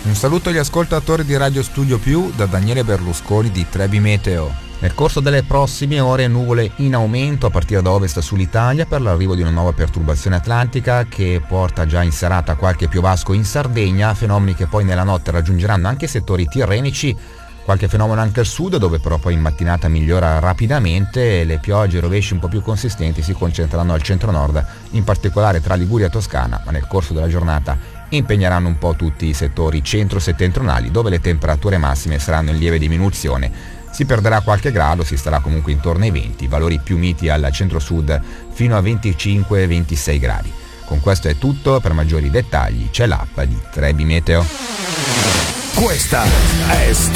Un saluto agli ascoltatori di Radio Studio Più da Daniele Berlusconi di Trebi Meteo. Nel corso delle prossime ore nuvole in aumento a partire da ovest sull'Italia per l'arrivo di una nuova perturbazione atlantica che porta già in serata qualche piovasco in Sardegna, fenomeni che poi nella notte raggiungeranno anche settori tirrenici, qualche fenomeno anche al sud dove però poi in mattinata migliora rapidamente e le piogge e i rovesci un po' più consistenti si concentreranno al centro-nord, in particolare tra Liguria e Toscana, ma nel corso della giornata impegneranno un po' tutti i settori centro-settentrionali dove le temperature massime saranno in lieve diminuzione. Si perderà qualche grado, si starà comunque intorno ai 20, valori più miti al centro-sud fino a 25-26 gradi. Con questo è tutto, per maggiori dettagli c'è l'app di Trebi Meteo. Questa è